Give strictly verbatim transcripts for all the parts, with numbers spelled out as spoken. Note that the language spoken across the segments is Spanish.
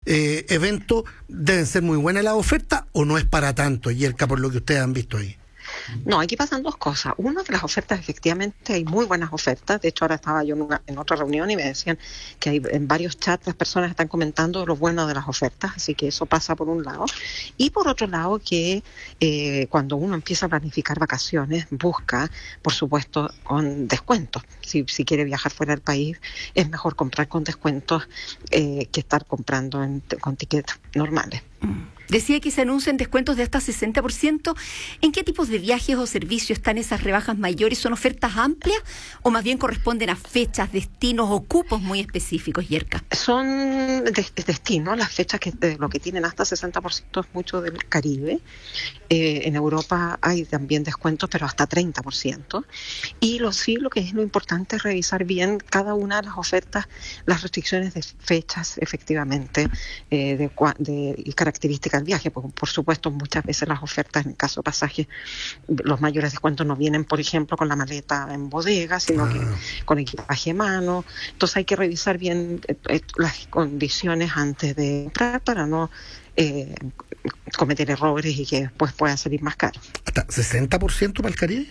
eh, evento, ¿deben ser muy buenas las ofertas o no es para tanto, Yerka, por lo que ustedes han visto ahí? No, aquí pasan dos cosas. Una, de las ofertas, efectivamente, hay muy buenas ofertas. De hecho, ahora estaba yo en, una, en otra reunión y me decían que hay en varios chats las personas están comentando lo bueno de las ofertas, así que eso pasa por un lado. Y por otro lado, que eh, cuando uno empieza a planificar vacaciones, busca, por supuesto, con descuentos. Si, si quiere viajar fuera del país, es mejor comprar con descuentos eh, que estar comprando en, con tickets normales. Mm. Decía que se anuncian descuentos de hasta sesenta por ciento. ¿En qué tipos de viajes o servicios están esas rebajas mayores? ¿Son ofertas amplias o más bien corresponden a fechas, destinos o cupos muy específicos, Yerka? Son de, de destinos, las fechas que de lo que tienen hasta sesenta por ciento es mucho del Caribe. Eh, en Europa hay también descuentos, pero hasta treinta por ciento. Y lo sí, lo que es lo importante es revisar bien cada una de las ofertas, las restricciones de fechas, efectivamente, eh, de, de, y características del viaje. Por, por supuesto, muchas veces las ofertas, en el caso de pasajes, los mayores descuentos no vienen, por ejemplo, con la maleta en bodega, sino que con equipaje a mano. Entonces hay que revisar bien eh, las condiciones antes de comprar para no eh, cometer errores y que después pueda salir más caro. ¿Hasta sesenta por ciento para el Caribe?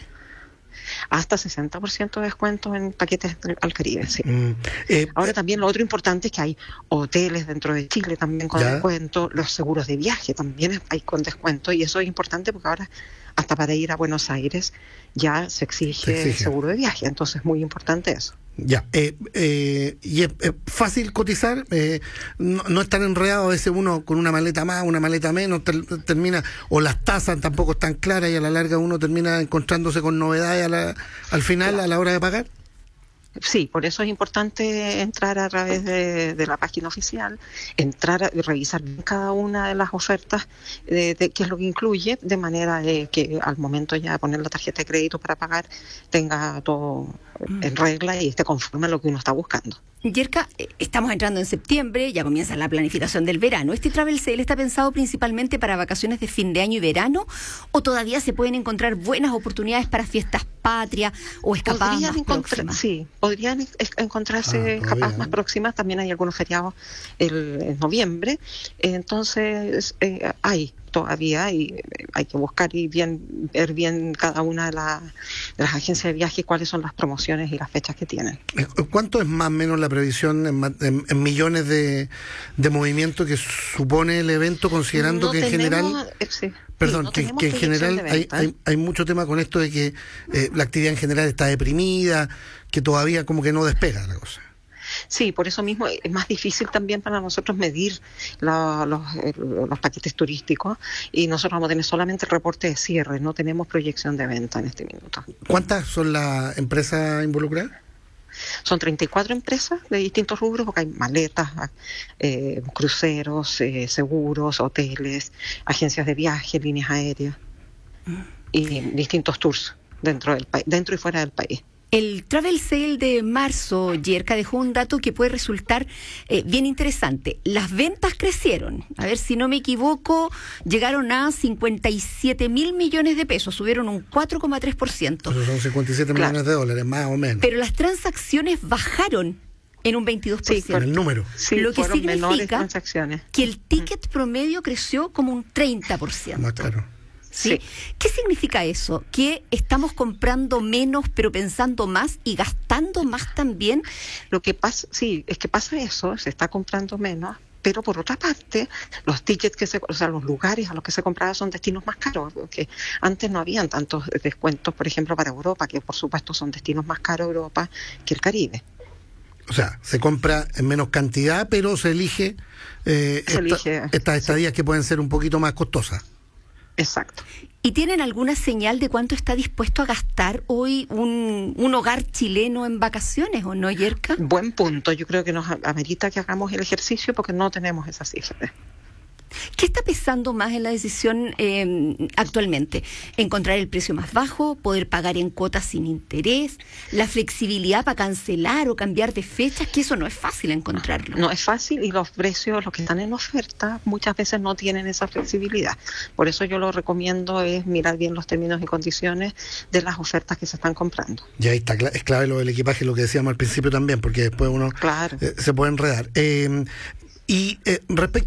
Hasta sesenta por ciento de descuento en paquetes al Caribe, sí. Mm, eh, Ahora también lo otro importante es que hay hoteles dentro de Chile también con ¿ya? descuento, los seguros de viaje también hay con descuento, y eso es importante porque ahora hasta para ir a Buenos Aires ya se exige, se exige. seguro de viaje, entonces es muy importante eso. Ya, eh, eh, y es, es fácil cotizar, eh, no, no es tan enredado, a veces uno con una maleta más, una maleta menos, ter, termina, o las tasas tampoco están claras y a la larga uno termina encontrándose con novedades a la, al final, claro, a la hora de pagar. Sí, por eso es importante entrar a través de, de la página oficial, entrar a revisar cada una de las ofertas, de, de qué es lo que incluye, de manera de que al momento ya de poner la tarjeta de crédito para pagar tenga todo en regla y esté conforme a lo que uno está buscando. Yerka, estamos entrando en septiembre, ya comienza la planificación del verano. ¿Este Travel Sale está pensado principalmente para vacaciones de fin de año y verano o todavía se pueden encontrar buenas oportunidades para fiestas patrias o escapadas podrían más encontrar, próximas? Sí, podrían encontrarse ah, escapadas ¿no? más próximas. También hay algunos feriados el, en noviembre, entonces eh, hay todavía y hay que buscar y bien ver bien cada una de, la, de las agencias de viaje cuáles son las promociones y las fechas que tienen. ¿Cuánto es más o menos la previsión en, en, en millones de, de movimiento que supone el evento, considerando no que en tenemos, general eh, sí, perdón, sí, no que, que en general hay, hay, hay mucho tema con esto de que eh, la actividad en general está deprimida, que todavía como que no despega la cosa? Sí, por eso mismo es más difícil también para nosotros medir la, los, los paquetes turísticos, y nosotros vamos a tener solamente el reporte de cierre, no tenemos proyección de venta en este minuto. ¿Cuántas son las empresas involucradas? Son treinta y cuatro empresas de distintos rubros, porque hay maletas, eh, cruceros, eh, seguros, hoteles, agencias de viaje, líneas aéreas y distintos tours dentro del país, dentro y fuera del país. El Travel Sale de marzo, Yerka, dejó un dato que puede resultar eh, bien interesante. Las ventas crecieron. A ver, si no me equivoco, llegaron a cincuenta y siete mil millones de pesos. Subieron un cuatro coma tres por ciento. Eso son cincuenta y siete claro. millones de dólares, más o menos. Pero las transacciones bajaron en un veintidós por ciento. Sí, por el número. Sí, lo que significa que el ticket promedio creció como un treinta por ciento. Más claro. ¿Sí? Sí. ¿Qué significa eso? ¿Que estamos comprando menos pero pensando más y gastando más también? Lo que pasa, sí, es que pasa eso, se está comprando menos, pero por otra parte, los tickets que se, o sea, los lugares a los que se compraba son destinos más caros, porque antes no habían tantos descuentos, por ejemplo, para Europa, que por supuesto son destinos más caros Europa que el Caribe. O sea, se compra en menos cantidad, pero se elige, eh, se esta, elige estas estadías sí. que pueden ser un poquito más costosas. Exacto. ¿Y tienen alguna señal de cuánto está dispuesto a gastar hoy un, un hogar chileno en vacaciones, o no, Yerka? Buen punto. Yo creo que nos amerita que hagamos el ejercicio porque no tenemos esa cifra. ¿Qué está pesando más en la decisión eh, actualmente? ¿Encontrar el precio más bajo? ¿Poder pagar en cuotas sin interés? ¿La flexibilidad para cancelar o cambiar de fechas? Que eso no es fácil encontrarlo. No, no es fácil, y los precios, los que están en oferta, muchas veces no tienen esa flexibilidad. Por eso yo lo recomiendo es mirar bien los términos y condiciones de las ofertas que se están comprando. Y ahí está, es clave lo del equipaje, lo que decíamos al principio también, porque después uno claro. eh, se puede enredar. Eh, y eh, respecto